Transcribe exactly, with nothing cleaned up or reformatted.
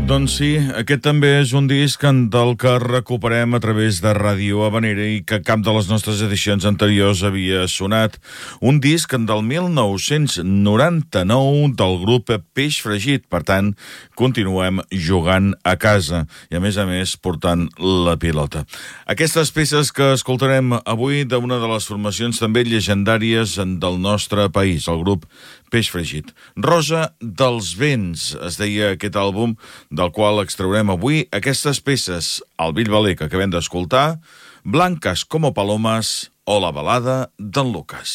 Doncs sí, aquest també és un disc del que recuperem a través de Ràdio Habanera i que cap de les nostres edicions anteriors havia sonat. Un disc del mil nou-cents noranta-nou del grup Peix Fregit. Per tant, continuem jugant a casa i, a més a més, portant la pilota. Aquestes peces que escoltarem avui d'una de les formacions també llegendàries del nostre país, el grup Peix Fregit. Rosa dels vents, es deia aquest àlbum, del qual extraurem avui aquestes peces, el Bill Baler que acabem d'escoltar, Blancas como palomas o la balada d'en Lucas.